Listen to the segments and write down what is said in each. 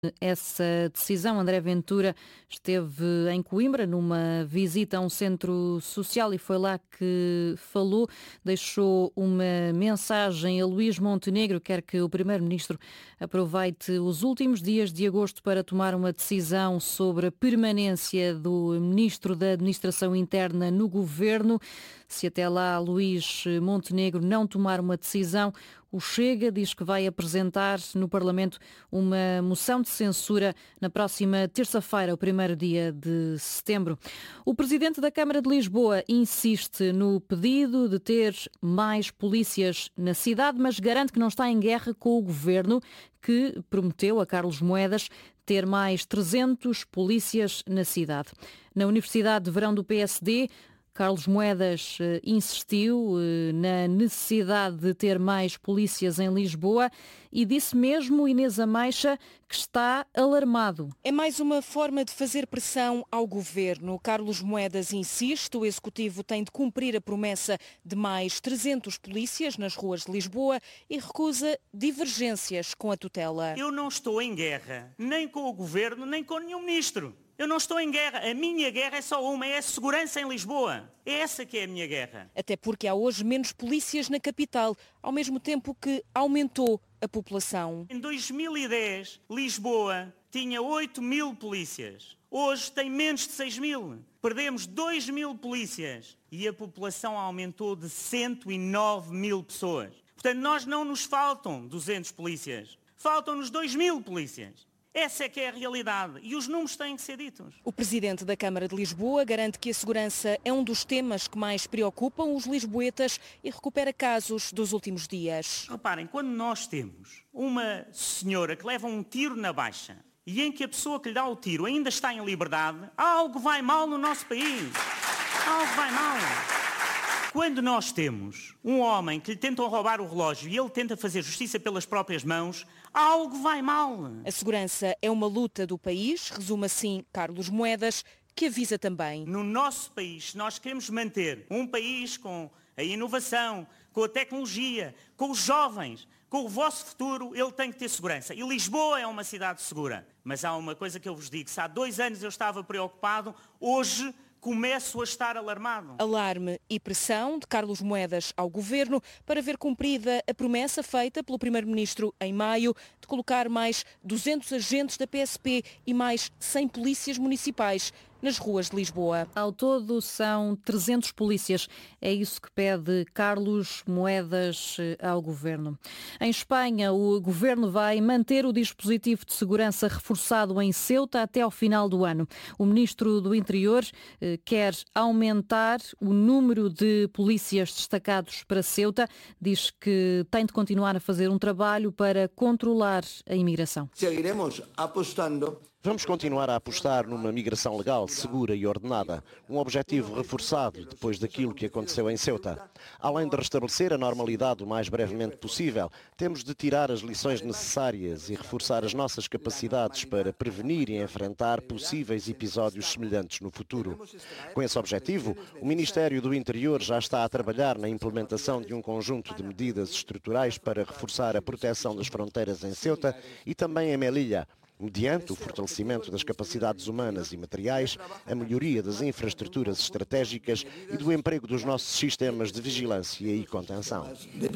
essa decisão. André Ventura esteve em Coimbra numa visita a um centro social e foi lá que falou, deixou uma mensagem a Luís Montenegro, quer que o Primeiro-Ministro aproveite os últimos dias de agosto para tomar uma decisão sobre a permanência do Ministro da Administração Interna no Governo. Se até lá Luís Montenegro não tomar uma decisão, o Chega diz que vai apresentar no Parlamento uma moção de censura na próxima terça-feira, o primeiro dia de setembro. O Presidente da Câmara de Lisboa insiste no pedido de ter mais polícias na cidade, mas garante que não está em guerra com o Governo, que prometeu a Carlos Moedas ter mais 300 polícias na cidade. Na Universidade de Verão do PSD, Carlos Moedas insistiu na necessidade de ter mais polícias em Lisboa e disse mesmo, Inês Ameixa, que está alarmado. É mais uma forma de fazer pressão ao governo. Carlos Moedas insiste, o Executivo tem de cumprir a promessa de mais 300 polícias nas ruas de Lisboa e recusa divergências com a tutela. Eu não estou em guerra, nem com o governo, nem com nenhum ministro. Eu não estou em guerra. A minha guerra é só uma, é a segurança em Lisboa. É essa que é a minha guerra. Até porque há hoje menos polícias na capital, ao mesmo tempo que aumentou a população. Em 2010, Lisboa tinha 8.000 polícias. Hoje tem menos de 6.000. Perdemos 2.000 polícias e a população aumentou de 109.000 pessoas. Portanto, nós não nos faltam 200 polícias. Faltam-nos 2.000 polícias. Essa é que é a realidade e os números têm que ser ditos. O Presidente da Câmara de Lisboa garante que a segurança é um dos temas que mais preocupam os lisboetas e recupera casos dos últimos dias. Reparem, quando nós temos uma senhora que leva um tiro na baixa e em que a pessoa que lhe dá o tiro ainda está em liberdade, algo vai mal no nosso país. Algo vai mal. Quando nós temos um homem que lhe tentam roubar o relógio e ele tenta fazer justiça pelas próprias mãos, algo vai mal. A segurança é uma luta do país, resume assim Carlos Moedas, que avisa também. No nosso país, se nós queremos manter um país com a inovação, com a tecnologia, com os jovens, com o vosso futuro, ele tem que ter segurança. E Lisboa é uma cidade segura. Mas há uma coisa que eu vos digo, se há 2 anos eu estava preocupado, hoje começo a estar alarmado. Alarme e pressão de Carlos Moedas ao Governo para ver cumprida a promessa feita pelo Primeiro-Ministro em maio de colocar mais 200 agentes da PSP e mais 100 polícias municipais nas ruas de Lisboa. Ao todo são 300 polícias. É isso que pede Carlos Moedas ao Governo. Em Espanha, o Governo vai manter o dispositivo de segurança reforçado em Ceuta até ao final do ano. O Ministro do Interior quer aumentar o número de polícias destacados para Ceuta. Diz que tem de continuar a fazer um trabalho para controlar a imigração. Seguiremos apostando. Vamos continuar a apostar numa migração legal, segura e ordenada, um objetivo reforçado depois daquilo que aconteceu em Ceuta. Além de restabelecer a normalidade o mais brevemente possível, temos de tirar as lições necessárias e reforçar as nossas capacidades para prevenir e enfrentar possíveis episódios semelhantes no futuro. Com esse objetivo, o Ministério do Interior já está a trabalhar na implementação de um conjunto de medidas estruturais para reforçar a proteção das fronteiras em Ceuta e também em Melilla, mediante o fortalecimento das capacidades humanas e materiais, a melhoria das infraestruturas estratégicas e do emprego dos nossos sistemas de vigilância e contenção.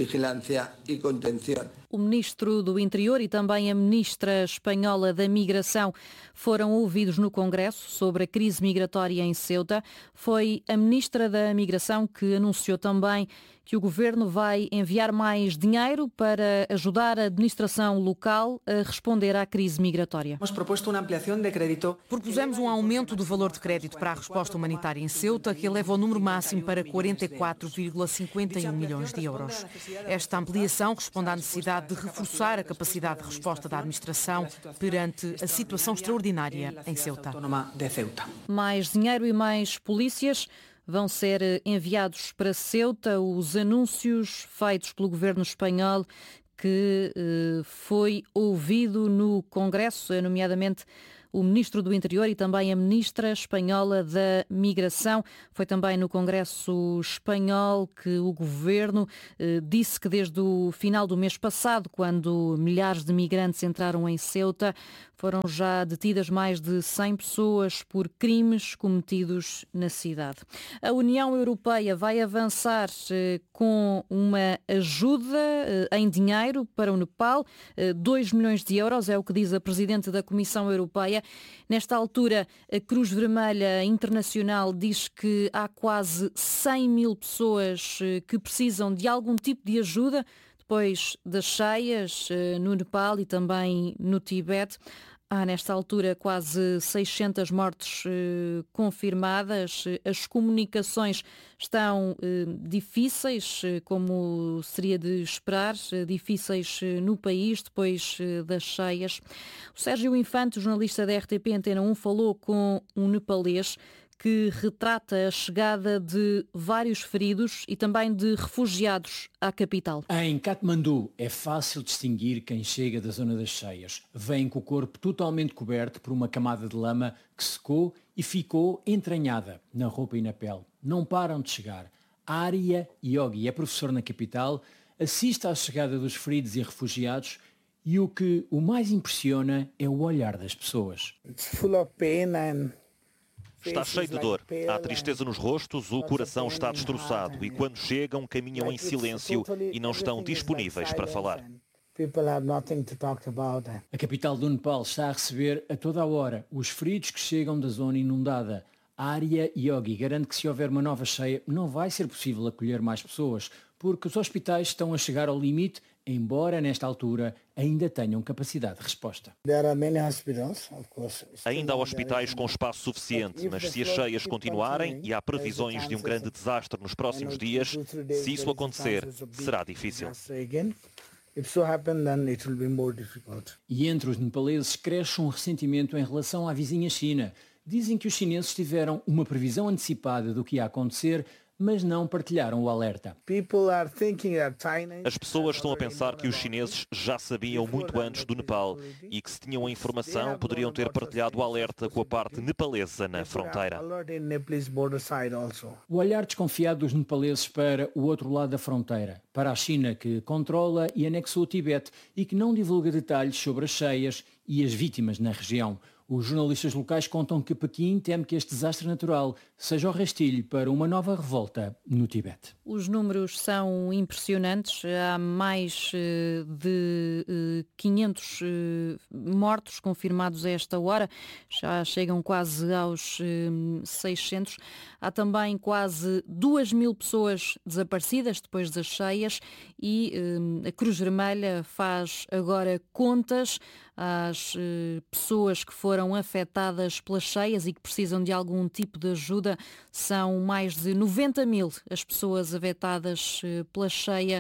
O Ministro do Interior e também a Ministra Espanhola da Migração foram ouvidos no Congresso sobre a crise migratória em Ceuta. Foi a Ministra da Migração que anunciou também que o Governo vai enviar mais dinheiro para ajudar a administração local a responder à crise migratória. Propusemos um aumento do valor de crédito para a resposta humanitária em Ceuta, que eleva o número máximo para 44,51 milhões de euros. Esta ampliação responde à necessidade de reforçar a capacidade de resposta da administração perante a situação extraordinária em Ceuta. Mais dinheiro e mais polícias vão ser enviados para Ceuta. Os anúncios feitos pelo governo espanhol que foi ouvido no Congresso, nomeadamente o Ministro do Interior e também a Ministra espanhola da Migração. Foi também no Congresso espanhol que o Governo disse que desde o final do mês passado, quando milhares de migrantes entraram em Ceuta, foram já detidas mais de 100 pessoas por crimes cometidos na cidade. A União Europeia vai avançar com uma ajuda em dinheiro para o Nepal. 2 milhões de euros é o que diz a Presidente da Comissão Europeia. Nesta altura, a Cruz Vermelha Internacional diz que há quase 100 mil pessoas que precisam de algum tipo de ajuda depois das cheias no Nepal e também no Tibete. Há, nesta altura, quase 600 mortes confirmadas. As comunicações estão difíceis, como seria de esperar, difíceis no país depois das cheias. O Sérgio Infante, jornalista da RTP Antena 1, falou com um nepalês que retrata a chegada de vários feridos e também de refugiados à capital. Em Katmandu é fácil distinguir quem chega da zona das cheias. Vem com o corpo totalmente coberto por uma camada de lama que secou e ficou entranhada na roupa e na pele. Não param de chegar. Arya Yogi é professor na capital, assiste à chegada dos feridos e refugiados e o que o mais impressiona é o olhar das pessoas. It's full of pain and está cheio de dor. Há tristeza nos rostos, o coração está destroçado e quando chegam caminham em silêncio e não estão disponíveis para falar. A capital do Nepal está a receber a toda a hora os feridos que chegam da zona inundada. Arya Yogi garante que se houver uma nova cheia não vai ser possível acolher mais pessoas, porque os hospitais estão a chegar ao limite, embora nesta altura ainda tenham capacidade de resposta. Ainda há hospitais com espaço suficiente, mas se as cheias continuarem e há previsões de um grande desastre nos próximos dias, se isso acontecer, será difícil. E entre os nepaleses cresce um ressentimento em relação à vizinha China. Dizem que os chineses tiveram uma previsão antecipada do que ia acontecer, mas não partilharam o alerta. As pessoas estão a pensar que os chineses já sabiam muito antes do Nepal e que se tinham a informação poderiam ter partilhado o alerta com a parte nepalesa na fronteira. O olhar desconfiado dos nepaleses para o outro lado da fronteira, para a China que controla e anexou o Tibete e que não divulga detalhes sobre as cheias e as vítimas na região. Os jornalistas locais contam que Pequim teme que este desastre natural seja o rastilho para uma nova revolta no Tibete. Os números são impressionantes. Há mais de 500 mortos confirmados a esta hora. Já chegam quase aos 600. Há também quase 2.000 pessoas desaparecidas depois das cheias e a Cruz Vermelha faz agora contas às pessoas que foram afetadas pelas cheias e que precisam de algum tipo de ajuda. São mais de 90 mil as pessoas afetadas pela cheia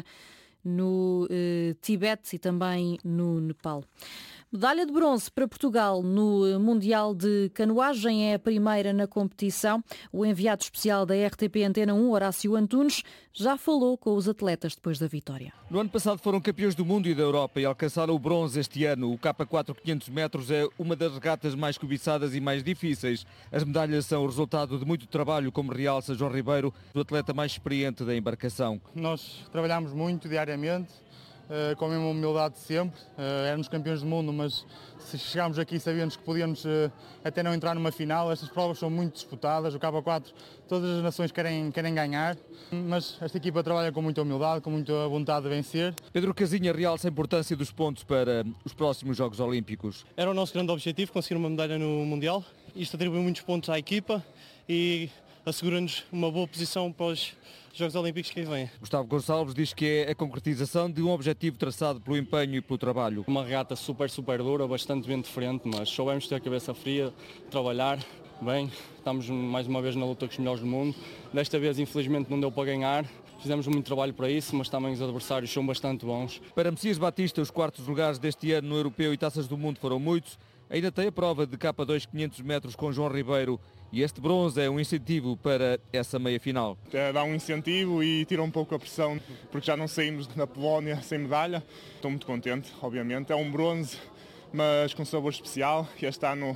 no Tibete e também no Nepal. Medalha de bronze para Portugal no Mundial de Canoagem, é a primeira na competição. O enviado especial da RTP Antena 1, Horácio Antunes, já falou com os atletas depois da vitória. No ano passado foram campeões do mundo e da Europa e alcançaram o bronze este ano. O K4 500 metros é uma das regatas mais cobiçadas e mais difíceis. As medalhas são o resultado de muito trabalho, como realça João Ribeiro, o atleta mais experiente da embarcação. Nós trabalhamos muito diariamente, com a mesma humildade de sempre. Éramos campeões do mundo, mas se chegámos aqui sabíamos que podíamos até não entrar numa final. Estas provas são muito disputadas, o K4 todas as nações querem ganhar, mas esta equipa trabalha com muita humildade, com muita vontade de vencer. Pedro Casinha realça a importância dos pontos para os próximos Jogos Olímpicos. Era o nosso grande objetivo, conseguir uma medalha no Mundial. Isto atribui muitos pontos à equipa e assegura-nos uma boa posição para os Jogos Olímpicos que vêm. Gustavo Gonçalves diz que é a concretização de um objetivo traçado pelo empenho e pelo trabalho. Uma regata super dura, bastante bem diferente, mas soubemos ter a cabeça fria, trabalhar bem. Estamos mais uma vez na luta com os melhores do mundo. Desta vez, infelizmente, não deu para ganhar. Fizemos muito trabalho para isso, mas também os adversários são bastante bons. Para Messias Batista, os quartos lugares deste ano no Europeu e Taças do Mundo foram muitos. Ainda tem a prova de K2 500 metros com João Ribeiro e este bronze é um incentivo para essa meia-final. Dá um incentivo e tira um pouco a pressão, porque já não saímos na Polónia sem medalha. Estou muito contente, obviamente. É um bronze, mas com sabor especial. Este ano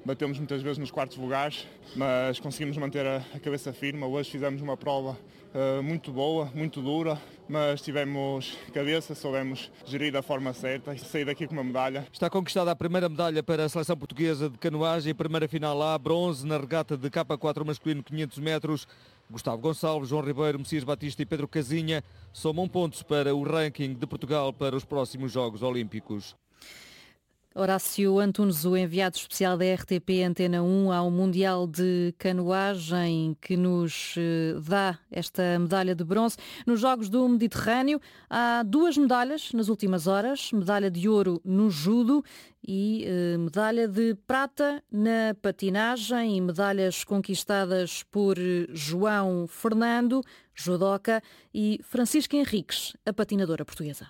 batemos muitas vezes nos quartos lugares, mas conseguimos manter a cabeça firme. Hoje fizemos uma prova muito boa, muito dura, mas tivemos cabeça, soubemos gerir da forma certa e sair daqui com uma medalha. Está conquistada a primeira medalha para a seleção portuguesa de canoagem, a primeira final A, bronze na regata de K4 masculino 500 metros. Gustavo Gonçalves, João Ribeiro, Messias Batista e Pedro Casinha somam pontos para o ranking de Portugal para os próximos Jogos Olímpicos. Horácio Antunes, o enviado especial da RTP Antena 1 ao Mundial de Canoagem, que nos dá esta medalha de bronze. Nos Jogos do Mediterrâneo há 2 medalhas nas últimas horas, medalha de ouro no judo e medalha de prata na patinagem, e medalhas conquistadas por João Fernando, judoca, e Francisca Henriques, a patinadora portuguesa.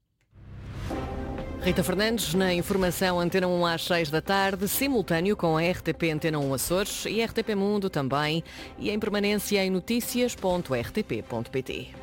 Rita Fernandes, na informação Antena 1 às 6 da tarde, simultâneo com a RTP Antena 1 Açores e RTP Mundo também, e em permanência em noticias.rtp.pt.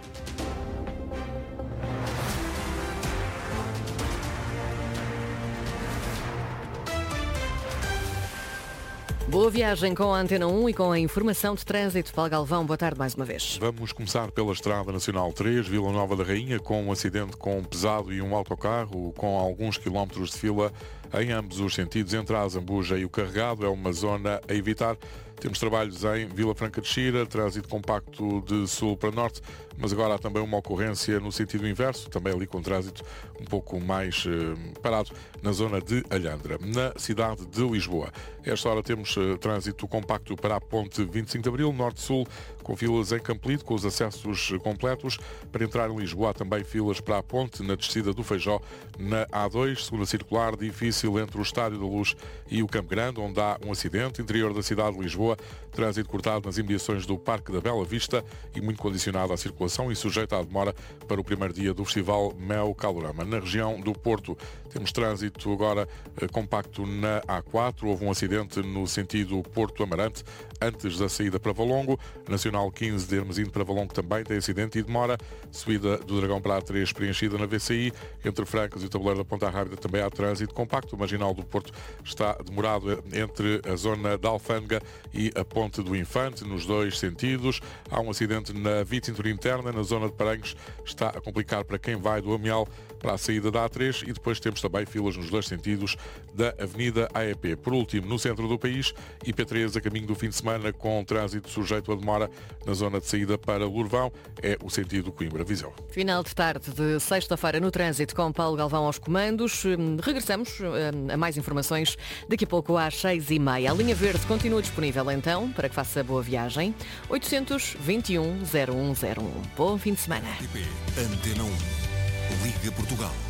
Boa viagem com a Antena 1 e com a informação de trânsito. Paulo Galvão, boa tarde mais uma vez. Vamos começar pela Estrada Nacional 3, Vila Nova da Rainha, com um acidente com um pesado e um autocarro, com alguns quilómetros de fila em ambos os sentidos, entre a Azambuja e o Carregado. É uma zona a evitar. Temos trabalhos em Vila Franca de Xira, trânsito compacto de sul para norte, mas agora há também uma ocorrência no sentido inverso, também ali com trânsito um pouco mais parado na zona de Alhandra. Na cidade de Lisboa, a esta hora temos trânsito compacto para a ponte 25 de Abril, norte-sul, com filas em Campolide, com os acessos completos. Para entrar em Lisboa há também filas para a ponte, na descida do Feijó, na A2, segunda circular, difícil entre o Estádio da Luz e o Campo Grande, onde há um acidente. Interior da cidade de Lisboa, trânsito cortado nas imediações do Parque da Bela Vista e muito condicionado à circulação e sujeito à demora para o primeiro dia do Festival Mel Calorama. Na região do Porto temos trânsito agora compacto na A4. Houve um acidente no sentido Porto Amarante antes da saída para Valongo. Nacional 15 de Hermesinde para Valongo também tem acidente e demora. Subida do Dragão para a A3 preenchida na VCI. Entre Francas e o Tabuleiro da Ponta Rábida também há trânsito compacto. O Marginal do Porto está demorado entre a zona da Alfândega e a Ponte do Infante, nos dois sentidos. Há um acidente na via cintura interna, na zona de Paranhos. Está a complicar para quem vai do Amial para a saída da A3, e depois temos também filas nos dois sentidos da Avenida AEP. Por último, no centro do país, IP3 a caminho do fim de semana, com trânsito sujeito a demora na zona de saída para Lourvão, é o sentido Coimbra-Viseu. Final de tarde de sexta-feira no trânsito com Paulo Galvão aos comandos. Regressamos a mais informações daqui a pouco às 6h30. A linha verde continua disponível então, para que faça boa viagem. 821 0101. Bom fim de semana. Antena 1. Liga Portugal.